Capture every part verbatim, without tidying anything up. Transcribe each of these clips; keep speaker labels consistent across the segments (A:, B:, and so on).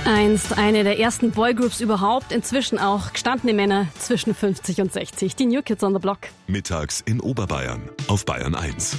A: Einst eine der ersten Boygroups überhaupt, inzwischen auch gestandene Männer zwischen fünfzig und sechzig. Die New Kids on the Block.
B: Mittags in Oberbayern auf Bayern eins.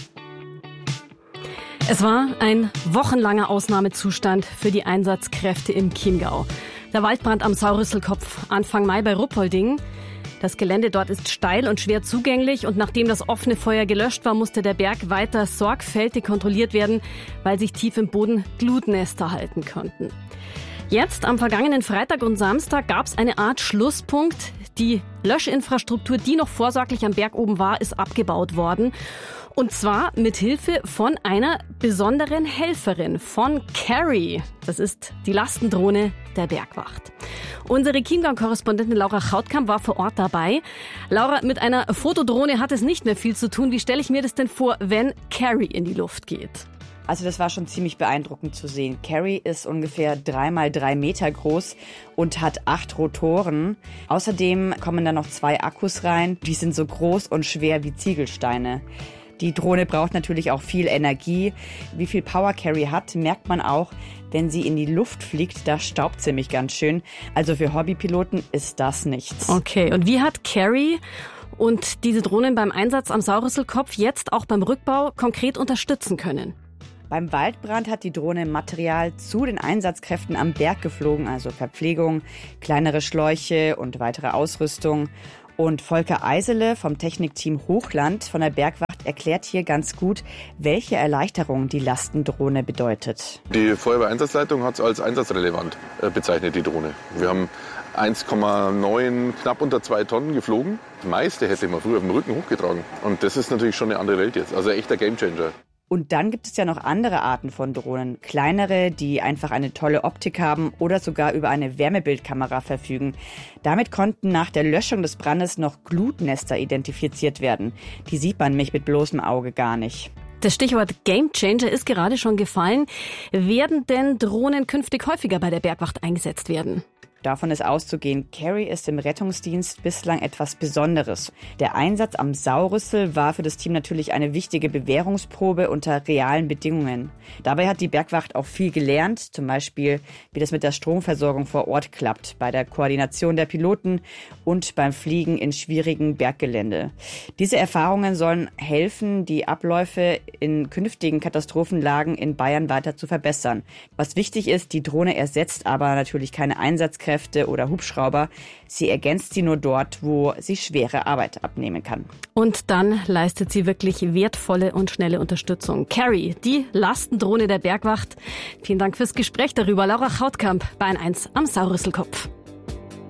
A: Es war ein wochenlanger Ausnahmezustand für die Einsatzkräfte im Chiemgau. Der Waldbrand am Saurüsselkopf Anfang Mai bei Ruppolding. Das Gelände dort ist steil und schwer zugänglich und nachdem das offene Feuer gelöscht war, musste der Berg weiter sorgfältig kontrolliert werden, weil sich tief im Boden Glutnester halten konnten. Jetzt, am vergangenen Freitag und Samstag, gab es eine Art Schlusspunkt. Die Löschinfrastruktur, die noch vorsorglich am Berg oben war, ist abgebaut worden. Und zwar mit Hilfe von einer besonderen Helferin, von Carrie. Das ist die Lastendrohne der Bergwacht. Unsere Chiemgau-Korrespondentin Laura Chautkamp war vor Ort dabei. Laura, mit einer Fotodrohne hat es nicht mehr viel zu tun. Wie stelle ich mir das denn vor, wenn Carrie in die Luft geht?
C: Also das war schon ziemlich beeindruckend zu sehen. Carrie ist ungefähr drei mal drei Meter groß und hat acht Rotoren. Außerdem kommen da noch zwei Akkus rein. Die sind so groß und schwer wie Ziegelsteine. Die Drohne braucht natürlich auch viel Energie. Wie viel Power Carrie hat, merkt man auch, wenn sie in die Luft fliegt. Da staubt sie nämlich ganz schön. Also für Hobbypiloten ist das nichts.
A: Okay, und wie hat Carrie und diese Drohnen beim Einsatz am Saurüsselkopf jetzt auch beim Rückbau konkret unterstützen können?
C: Beim Waldbrand hat die Drohne Material zu den Einsatzkräften am Berg geflogen, also Verpflegung, kleinere Schläuche und weitere Ausrüstung. Und Volker Eisele vom Technikteam Hochland von der Bergwacht erklärt hier ganz gut, welche Erleichterung die Lastendrohne bedeutet.
D: Die Feuerwehreinsatzleitung hat es als einsatzrelevant äh, bezeichnet, die Drohne. Wir haben eins Komma neun, knapp unter zwei Tonnen geflogen. Das meiste hätte man früher auf dem Rücken hochgetragen. Und das ist natürlich schon eine andere Welt jetzt, also echter Gamechanger.
C: Und dann gibt es ja noch andere Arten von Drohnen. Kleinere, die einfach eine tolle Optik haben oder sogar über eine Wärmebildkamera verfügen. Damit konnten nach der Löschung des Brandes noch Glutnester identifiziert werden. Die sieht man nämlich mit bloßem Auge gar nicht.
A: Das Stichwort Gamechanger ist gerade schon gefallen. Werden denn Drohnen künftig häufiger bei der Bergwacht eingesetzt werden?
C: Davon ist auszugehen, Carrie ist im Rettungsdienst bislang etwas Besonderes. Der Einsatz am Saurüssel war für das Team natürlich eine wichtige Bewährungsprobe unter realen Bedingungen. Dabei hat die Bergwacht auch viel gelernt, zum Beispiel, wie das mit der Stromversorgung vor Ort klappt, bei der Koordination der Piloten und beim Fliegen in schwierigen Berggelände. Diese Erfahrungen sollen helfen, die Abläufe in künftigen Katastrophenlagen in Bayern weiter zu verbessern. Was wichtig ist, die Drohne ersetzt aber natürlich keine Einsatzkräfte oder Hubschrauber. Sie ergänzt sie nur dort, wo sie schwere Arbeit abnehmen kann.
A: Und dann leistet sie wirklich wertvolle und schnelle Unterstützung. Carrie, die Lastendrohne der Bergwacht. Vielen Dank fürs Gespräch darüber. Laura Chautkamp, Bayern eins am Saurüsselkopf.